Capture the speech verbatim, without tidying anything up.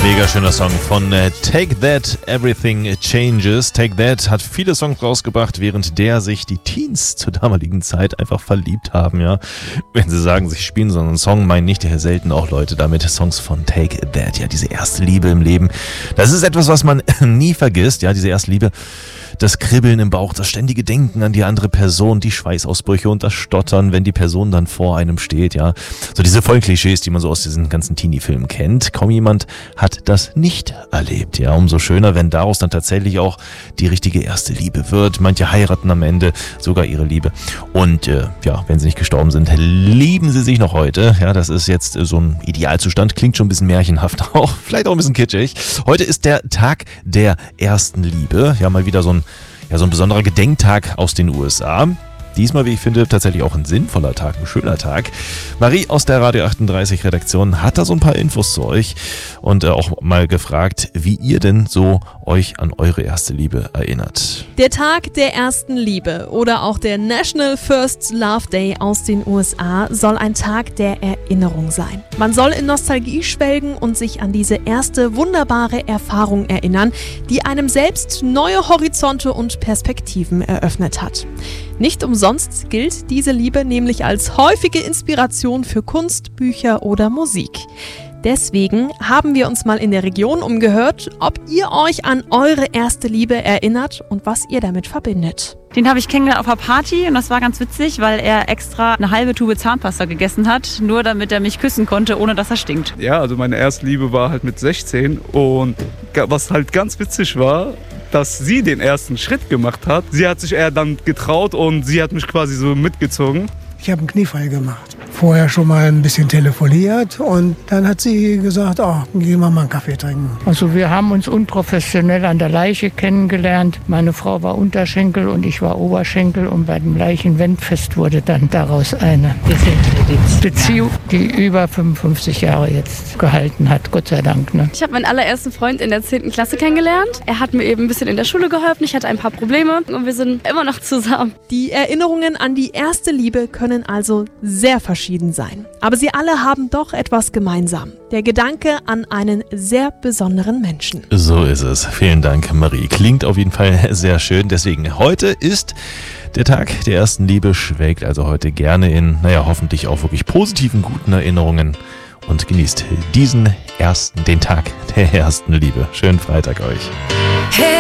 Mega schöner Song von äh, Take That, Everything Changes. Take That hat viele Songs rausgebracht, während der sich die Teens zur damaligen Zeit einfach verliebt haben, ja. Wenn sie sagen, sie spielen so einen Song, meinen nicht ja selten auch Leute damit Songs von Take That, ja, diese erste Liebe im Leben. Das ist etwas, was man nie vergisst, ja, diese erste Liebe. Das Kribbeln im Bauch, das ständige Denken an die andere Person, die Schweißausbrüche und das Stottern, wenn die Person dann vor einem steht, ja. So diese Vollklischees, die man so aus diesen ganzen Teenie-Filmen kennt. Kaum jemand hat das nicht erlebt, ja. Umso schöner, wenn daraus dann tatsächlich auch die richtige erste Liebe wird. Manche heiraten am Ende sogar ihre Liebe. Und äh, ja, wenn sie nicht gestorben sind, lieben sie sich noch heute. Ja, das ist jetzt äh, so ein Idealzustand. Klingt schon ein bisschen märchenhaft auch. Vielleicht auch ein bisschen kitschig. Heute ist der Tag der ersten Liebe. Ja, mal wieder so ein Ja, so ein besonderer Gedenktag aus den U S A. Diesmal, wie ich finde, tatsächlich auch ein sinnvoller Tag, ein schöner Tag. Marie aus der Radio achtunddreißig Redaktion hat da so ein paar Infos zu euch und äh, auch mal gefragt, wie ihr denn so euch an eure erste Liebe erinnert. Der Tag der ersten Liebe oder auch der National First Love Day aus den U S A soll ein Tag der Erinnerung sein. Man soll in Nostalgie schwelgen und sich an diese erste wunderbare Erfahrung erinnern, die einem selbst neue Horizonte und Perspektiven eröffnet hat. Nicht umsonst gilt diese Liebe nämlich als häufige Inspiration für Kunst, Bücher oder Musik. Deswegen haben wir uns mal in der Region umgehört, ob ihr euch an eure erste Liebe erinnert und was ihr damit verbindet. Den habe ich kennengelernt auf einer Party und das war ganz witzig, weil er extra eine halbe Tube Zahnpasta gegessen hat, nur damit er mich küssen konnte, ohne dass er stinkt. Ja, also meine erste Liebe war halt mit sechzehn und was halt ganz witzig war, dass sie den ersten Schritt gemacht hat. Sie hat sich eher dann getraut und sie hat mich quasi so mitgezogen. Ich habe einen Kniefall gemacht. Vorher schon mal ein bisschen telefoniert und dann hat sie gesagt, oh, gehen wir mal einen Kaffee trinken. Also wir haben uns unprofessionell an der Leiche kennengelernt. Meine Frau war Unterschenkel und ich war Oberschenkel und bei dem Leichenwendfest wurde dann daraus eine Beziehung, die über fünfundfünfzig Jahre jetzt gehalten hat, Gott sei Dank. Ne? Ich habe meinen allerersten Freund in der zehnten Klasse kennengelernt. Er hat mir eben ein bisschen in der Schule geholfen, ich hatte ein paar Probleme und wir sind immer noch zusammen. Die Erinnerungen an die erste Liebe können also sehr verschieden sein. Aber sie alle haben doch etwas gemeinsam. Der Gedanke an einen sehr besonderen Menschen. So ist es. Vielen Dank, Marie. Klingt auf jeden Fall sehr schön. Deswegen, heute ist der Tag der ersten Liebe. Schwelgt also heute gerne in, naja, hoffentlich auch wirklich positiven, guten Erinnerungen und genießt diesen ersten, den Tag der ersten Liebe. Schönen Freitag euch. Hey.